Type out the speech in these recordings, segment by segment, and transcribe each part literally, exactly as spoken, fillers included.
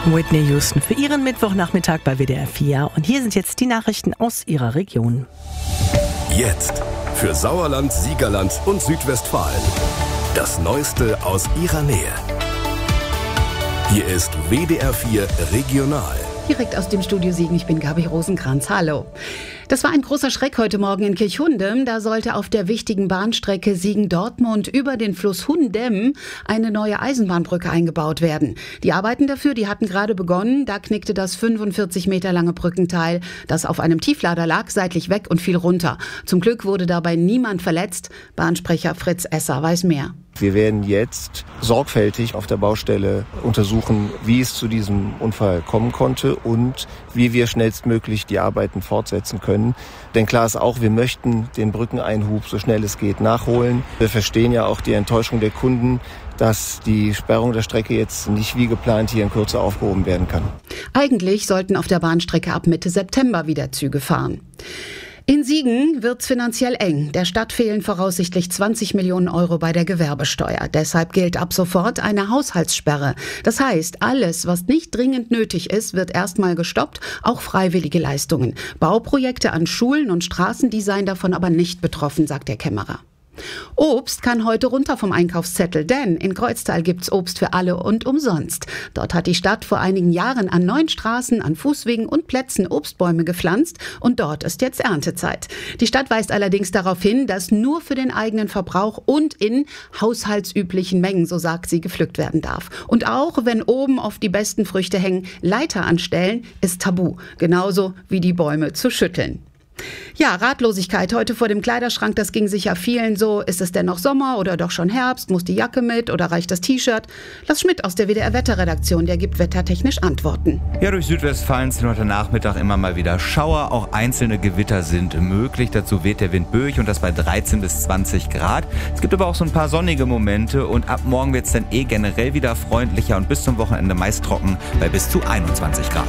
Whitney Houston für Ihren Mittwochnachmittag bei W D R vier. Und hier sind jetzt die Nachrichten aus Ihrer Region. Jetzt für Sauerland, Siegerland und Südwestfalen. Das Neueste aus Ihrer Nähe. Hier ist W D R vier Regional. Direkt aus dem Studio Siegen, ich bin Gabi Rosenkranz. Hallo. Das war ein großer Schreck heute Morgen in Kirchhundem. Da sollte auf der wichtigen Bahnstrecke Siegen-Dortmund über den Fluss Hundem eine neue Eisenbahnbrücke eingebaut werden. Die Arbeiten dafür, die hatten gerade begonnen. Da knickte das fünfundvierzig Meter lange Brückenteil, das auf einem Tieflader lag, seitlich weg und fiel runter. Zum Glück wurde dabei niemand verletzt. Bahnsprecher Fritz Esser weiß mehr. Wir werden jetzt sorgfältig auf der Baustelle untersuchen, wie es zu diesem Unfall kommen konnte und wie wir schnellstmöglich die Arbeiten fortsetzen können. Denn klar ist auch, wir möchten den Brückeneinhub so schnell es geht nachholen. Wir verstehen ja auch die Enttäuschung der Kunden, dass die Sperrung der Strecke jetzt nicht wie geplant hier in Kürze aufgehoben werden kann. Eigentlich sollten auf der Bahnstrecke ab Mitte September wieder Züge fahren. In Siegen wird's finanziell eng. Der Stadt fehlen voraussichtlich zwanzig Millionen Euro bei der Gewerbesteuer. Deshalb gilt ab sofort eine Haushaltssperre. Das heißt, alles, was nicht dringend nötig ist, wird erstmal gestoppt, auch freiwillige Leistungen. Bauprojekte an Schulen und Straßen, die seien davon aber nicht betroffen, sagt der Kämmerer. Obst kann heute runter vom Einkaufszettel, denn in Kreuztal gibt's Obst für alle und umsonst. Dort hat die Stadt vor einigen Jahren an neun Straßen, an Fußwegen und Plätzen Obstbäume gepflanzt und dort ist jetzt Erntezeit. Die Stadt weist allerdings darauf hin, dass nur für den eigenen Verbrauch und in haushaltsüblichen Mengen, so sagt sie, gepflückt werden darf. Und auch wenn oben auf die besten Früchte hängen, Leiter anstellen, ist tabu, genauso wie die Bäume zu schütteln. Ja, Ratlosigkeit heute vor dem Kleiderschrank, das ging sicher vielen so. Ist es denn noch Sommer oder doch schon Herbst? Muss die Jacke mit oder reicht das T-Shirt? Lars Schmidt aus der W D R-Wetterredaktion, der gibt wettertechnisch Antworten. Ja, durch Südwestfalen sind heute Nachmittag immer mal wieder Schauer. Auch einzelne Gewitter sind möglich. Dazu weht der Wind böig und das bei dreizehn bis zwanzig Grad. Es gibt aber auch so ein paar sonnige Momente und ab morgen wird es dann eh generell wieder freundlicher und bis zum Wochenende meist trocken bei bis zu einundzwanzig Grad.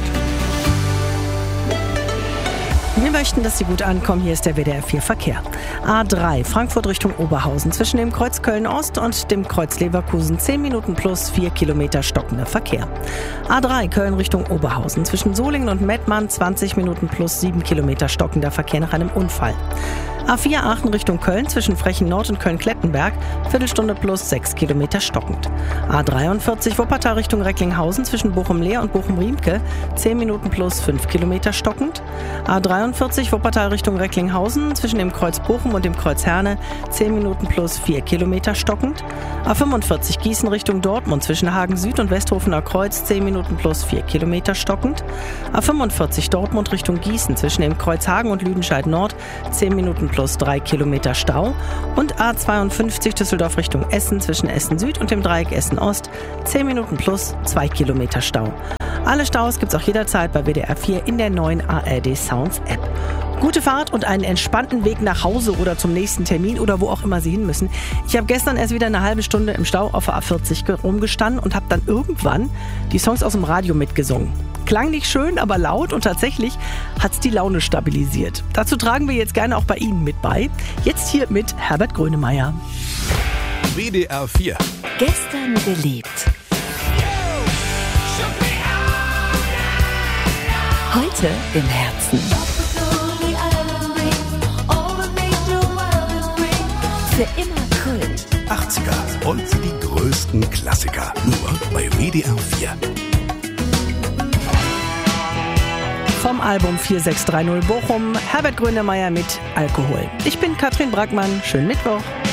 Wir möchten, dass Sie gut ankommen. Hier ist der W D R vier Verkehr. A drei, Frankfurt Richtung Oberhausen. Zwischen dem Kreuz Köln-Ost und dem Kreuz Leverkusen zehn Minuten plus vier Kilometer stockender Verkehr. A drei, Köln Richtung Oberhausen. Zwischen Solingen und Mettmann zwanzig Minuten plus sieben Kilometer stockender Verkehr nach einem Unfall. A vier, Aachen Richtung Köln. Zwischen Frechen Nord und Köln-Klettenberg Viertelstunde plus sechs Kilometer stockend. A dreiundvierzig, Wuppertal Richtung Recklinghausen. Zwischen Bochum-Leer und Bochum-Riemke zehn Minuten plus fünf Kilometer stockend. A dreiundvierzig, Wuppertal Richtung Recklinghausen. Zwischen dem Kreuz Bochum und dem Kreuz Herne zehn Minuten plus vier Kilometer stockend. A fünfundvierzig, Gießen Richtung Dortmund. Zwischen Hagen Süd und Westhofener Kreuz zehn Minuten plus vier Kilometer stockend. A fünfundvierzig, Dortmund Richtung Gießen. Zwischen dem Kreuz Hagen und Lüdenscheid Nord zehn Minuten plus drei Kilometer Stau. Und A zweiundfünfzig, Düsseldorf Richtung Essen. Zwischen Essen Süd und dem Dreieck Essen Ost zehn Minuten plus zwei Kilometer Stau. Alle Staus gibt's auch jederzeit bei W D R vier in der neuen A R D Sounds App. Gute Fahrt und einen entspannten Weg nach Hause oder zum nächsten Termin oder wo auch immer Sie hin müssen. Ich habe gestern erst wieder eine halbe Stunde im Stau auf der A vierzig rumgestanden und habe dann irgendwann die Songs aus dem Radio mitgesungen. Klang nicht schön, aber laut und tatsächlich hat's die Laune stabilisiert. Dazu tragen wir jetzt gerne auch bei Ihnen mit bei. Jetzt hier mit Herbert Grönemeyer. W D R vier. Gestern gelebt. Heute im Herzen. Für immer Kult. achtziger und die größten Klassiker. Nur bei W D R vier. Vom Album vier sechs drei null Bochum, Herbert Grönemeyer mit Alkohol. Ich bin Katrin Brackmann. Schönen Mittwoch.